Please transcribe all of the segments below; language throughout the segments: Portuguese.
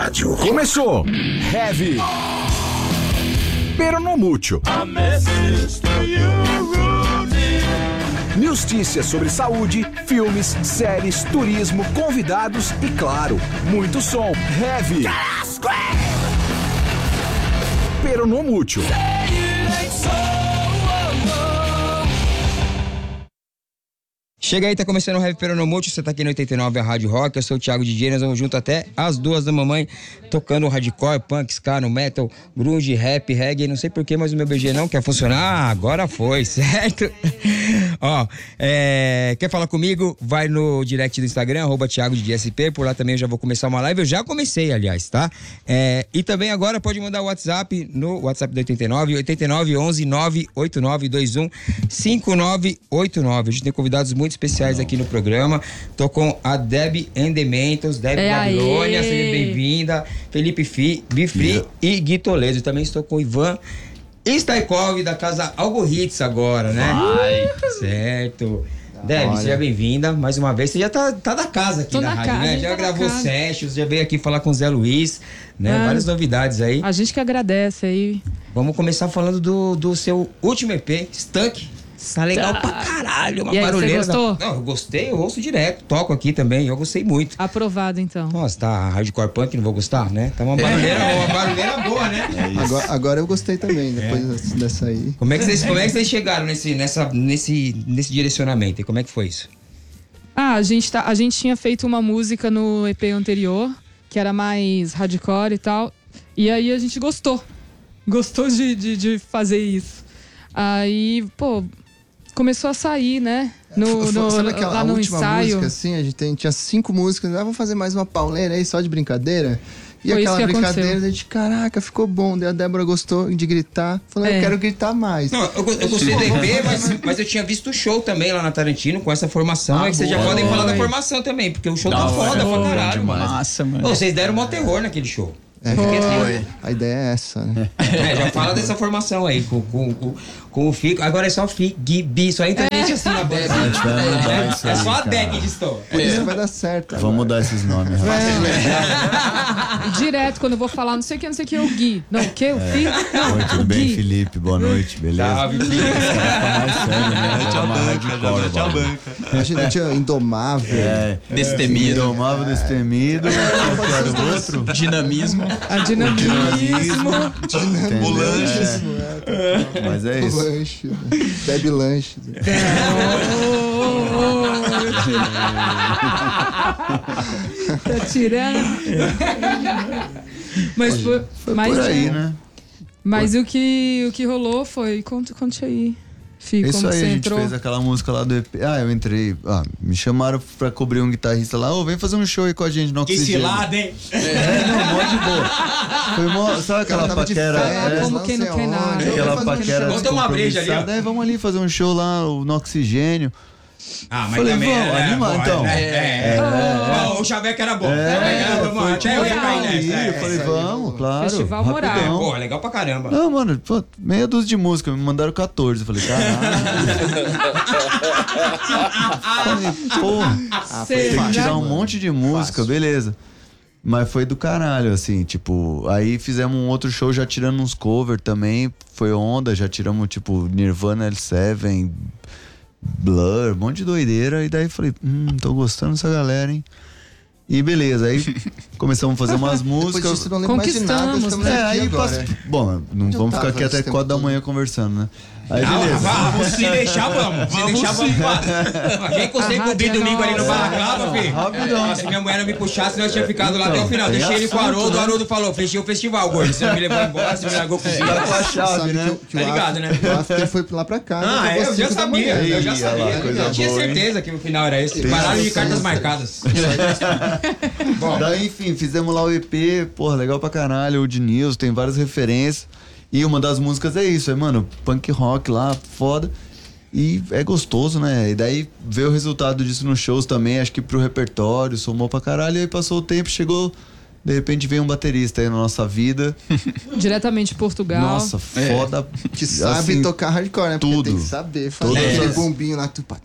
rádio. Começou! Heavy! Pero no mucho. Notícias sobre saúde, filmes, séries, turismo, convidados e, claro, muito som. Heavy! Pero no mucho. Chega aí, tá começando o Heavy Pero no Mucho, você tá aqui no 89, a Rádio Rock, eu sou o Thiago DJ, nós vamos junto até as 2 da mamãe, tocando hardcore, punk, ska, no metal, grunge, rap, reggae, não sei porquê, mas o meu BG não quer funcionar, agora foi, certo? Ó, quer falar comigo? Vai no direct do Instagram, @Thiago DJ SP, por lá também eu já vou começar uma live, eu já comecei, aliás, tá? E também agora pode mandar o WhatsApp, no WhatsApp do 89 11 98921 5989, a gente tem convidados muito especiais aqui no programa. Tô com a Deb Mentos, Deb Babilônia, seja bem-vinda. Felipe Bifri e Gui Toledo. Também estou com o Ivan Staikov da casa Algoritz agora, né? Certo. Deb, seja bem-vinda mais uma vez. Você já tá da casa aqui na rádio, né? Já gravou sessions, já veio aqui falar com o Zé Luiz, né? Várias novidades aí. A gente que agradece aí. Vamos começar falando do seu último EP, Stuck. Tá legal pra caralho, uma barulheira. Você gostou? Não, eu gostei, eu ouço direto, toco aqui também, eu gostei muito. Aprovado, então. Nossa, tá hardcore punk, não vou gostar, né? Tá uma barulheira boa, né? Agora eu gostei também, depois dessa aí. Como é que vocês chegaram nesse direcionamento? E como é que foi isso? A gente tinha feito uma música no EP anterior, que era mais hardcore e tal, e aí a gente gostou de fazer isso. Aí, começou a sair, né? Sabe aquela lá no última ensaio. música, assim, a gente tinha 5 músicas, vamos fazer mais uma pauleira aí, só de brincadeira. E foi aquela brincadeira, aconteceu. a gente, caraca, ficou bom. Daí a Débora gostou de gritar, falou, eu quero gritar mais. Não, eu gostei do EP, mas eu tinha visto o show também lá na Tarantino com essa formação. Aí que vocês já podem falar da formação também, porque o show tá foda pra caralho. Massa, mano. Vocês deram mó terror naquele show. A ideia é essa, né? Já fala dessa formação aí, com o Fico. Agora é só Bi, só entra gente assim na banda. É só a Deg de Stone. Por isso vai dar certo. Vamos mudar esses nomes. Direto, quando eu vou falar, não sei o que é o Gui. Não, o que? O Fi? Não, Oi, tudo bem, Felipe? Boa noite, beleza? Salve, Felipe. Mais sério, né? Tchau, banca. A gente tinha Indomável. Destemido. Indomável, Destemido. Qual que era o outro? Dinamismo. A dinamismo. O lanche. Mas é isso. Lanche. Bebe lanche. Tá tirando. Mas foi Por aí, né? Mas o que rolou foi... Conte aí. Fico, Isso como aí, você a gente entrou. fez aquela música lá do EP. Eu entrei. Me chamaram pra cobrir um guitarrista lá. Vem fazer um show aí com a gente no Que Oxigênio. cilada, hein? Não, mó de boa. Foi mó, sabe aquela paquera? Como quem não quer nada. Aquela paquera. Vamos tomar uma breja ali, ó. Vamos ali fazer um show lá no Oxigênio. Mas falei, também vamos, animar então. O Chaveco era bom. Até eu ia cair nessa. Eu falei, vamos, claro. Festival moral. rapidão. Pô, legal pra caramba. Não, mano, meia dúzia de música, me mandaram 14. Eu falei, caralho. Falei, porra, tem que tirar um monte de música, beleza. Mas foi do caralho, assim, tipo, aí fizemos um outro show já tirando uns covers também, foi onda, já tiramos, tipo, Nirvana L7, Blur, um monte de doideira, e daí falei, tô gostando dessa galera, hein? E beleza, aí começamos a fazer umas músicas. Depois disso, não lembro mais de nada, Conquistamos, estamos né? aqui agora. Bom, não vamos ficar aqui até 4 da manhã conversando, né? Aí beleza. Se deixar, vamos. Se deixar, vamos. Já encostei com o Bi domingo ali no Balaclava, filho. Rapidão. Se minha mulher não me puxasse, nós tínhamos ficado lá até o final. Deixei ele com o Haroldo, o Haroldo falou, fechei o festival, gordo. Você não me levou embora, você me largou com o Tá com a chave, né? Tá ligado, né? O after foi lá pra cá. Eu já sabia, eu já Ih, sabia. olha lá, coisa Eu tinha boa, certeza que o final era esse. Baralho de cartas marcadas. Bom, Daí, enfim, fizemos lá o EP, porra, legal pra caralho, o de News, tem várias referências. E uma das músicas é isso, mano, punk rock lá, foda. E é gostoso, né? E daí ver o resultado disso nos shows também, acho que pro repertório, somou pra caralho. E aí passou o tempo, chegou, de repente veio um baterista aí na nossa vida. Diretamente de Portugal. Nossa, foda. Que sabe assim, tocar hardcore, né? Porque tudo. tem que saber fazer Todas aquele as- bombinho lá, tupá, tupá.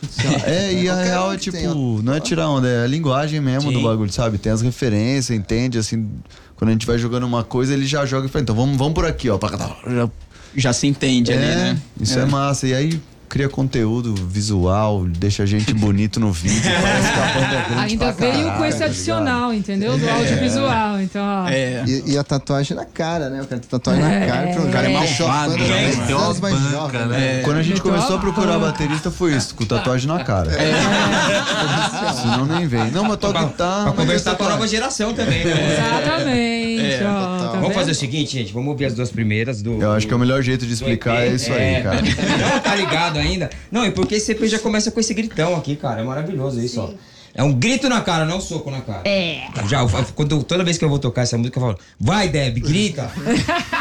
institucional. E a Qualquer real um é que tipo, tenha. não é tirar onda, é a linguagem mesmo Sim. do bagulho, sabe? Tem as referências, entende? Assim, quando a gente vai jogando uma coisa, ele já joga e fala, então vamos por aqui, ó. Já se entende ali, né? Isso é massa. E aí cria conteúdo visual, deixa a gente bonito no vídeo, parece que a banda é grande Ainda pra veio caralho, com esse tá adicional, entendeu? Do audiovisual. Então, ó. E a tatuagem na cara, né? O cara tem tatuagem na cara. Pronto, O cara é deixou a malvado, banda né? 10 Meteu anos a mais banca, jovem, né? né? Quando a gente Meteu começou a a procurar banca. baterista, foi isso, com tatuagem na cara. Senão nem vem. Não, mas toca guitarra. Pra conversar com a nova geração também, né? Exatamente. ó, tá Vamos vendo? fazer o seguinte, gente. Vamos ouvir as duas primeiras do. Eu acho que é o melhor jeito de do explicar EP. é isso aí, cara. Não, tá ligado ainda? Não, e porque esse EP já começa com esse gritão aqui, cara. É maravilhoso isso, ó. É um grito na cara, não um soco na cara. Já, toda vez que eu vou tocar essa música, eu falo, vai, Deb, grita.